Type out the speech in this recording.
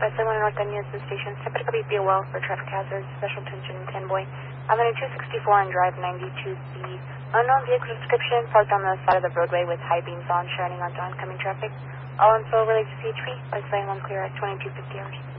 by 71 North Onion to the station. Separate copy, be well for traffic hazards, special attention, 10 boy. Avenue 264 and Drive 92B. Unknown vehicle description parked on the side of the roadway with high beams on, shining onto oncoming traffic. All info related to CHP. Lights laying 1 clear at 2250 hours.